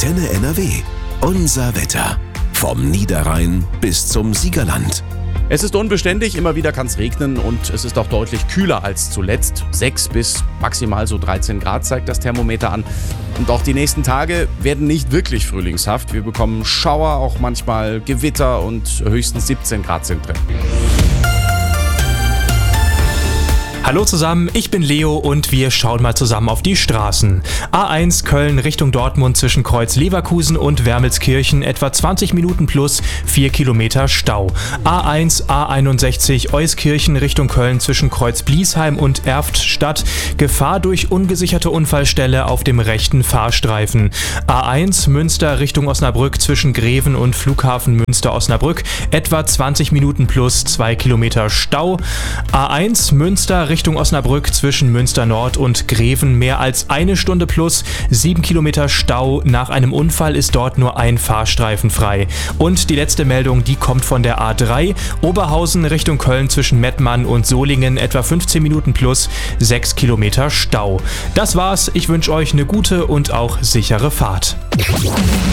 Antenne NRW. Unser Wetter. Vom Niederrhein bis zum Siegerland. Es ist unbeständig, immer wieder kann es regnen und es ist auch deutlich kühler als zuletzt. 6 bis maximal so 13 Grad zeigt das Thermometer an. Und auch die nächsten Tage werden nicht wirklich frühlingshaft. Wir bekommen Schauer, auch manchmal Gewitter und höchstens 17 Grad sind drin. Hallo zusammen, ich bin Leo und wir schauen mal zusammen auf die Straßen. A1 Köln Richtung Dortmund zwischen Kreuz Leverkusen und Wermelskirchen etwa 20 Minuten plus 4 Kilometer Stau. A1 A61 Euskirchen Richtung Köln zwischen Kreuz Bliesheim und Erftstadt. Gefahr durch ungesicherte Unfallstelle auf dem rechten Fahrstreifen. A1 Münster Richtung Osnabrück zwischen Greven und Flughafen Münster-Osnabrück etwa 20 Minuten plus 2 Kilometer Stau. A1 Münster Richtung Osnabrück zwischen Münster Nord und Greven mehr als 1 Stunde plus 7 Kilometer Stau. Nach einem Unfall ist dort nur ein Fahrstreifen frei. Und die letzte Meldung, die kommt von der A3. Oberhausen Richtung Köln zwischen Mettmann und Solingen etwa 15 Minuten plus 6 Kilometer Stau. Das war's. Ich wünsche euch eine gute und auch sichere Fahrt.